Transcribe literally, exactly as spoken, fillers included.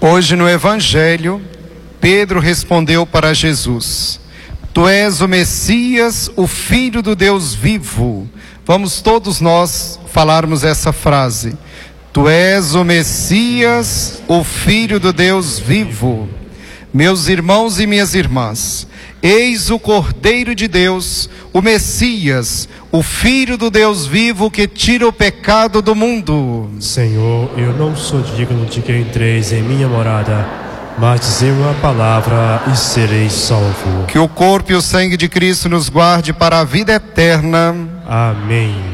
Hoje no Evangelho, Pedro respondeu para Jesus: Tu és o Messias, o Filho do Deus vivo. Vamos todos nós falarmos essa frase. Tu és o Messias, o Filho do Deus vivo. Meus irmãos e minhas irmãs, eis o Cordeiro de Deus, o Messias, o Filho do Deus vivo que tira o pecado do mundo. Senhor, eu não sou digno de que entreis em minha morada, mas dizei uma palavra e serei salvo. Que o corpo e o sangue de Cristo nos guarde para a vida eterna. Amém.